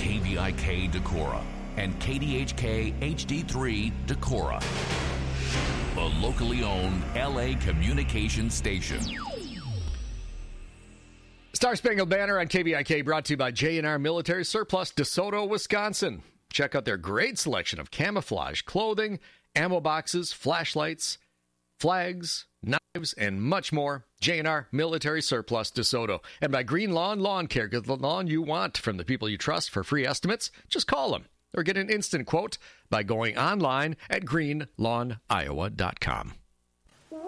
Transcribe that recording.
KVIK Decorah and KDHK HD3 Decorah, a locally owned LA communications station. Star Spangled Banner on KVIK brought to you by J&R Military Surplus, DeSoto, Wisconsin. Check out their great selection of camouflage clothing, ammo boxes, flashlights, flags, knives, and much more. J&R Military Surplus, DeSoto. And by Green Lawn Lawn Care, get the lawn you want from the people you trust. For free estimates, just call them or get an instant quote by going online at greenlawniowa.com.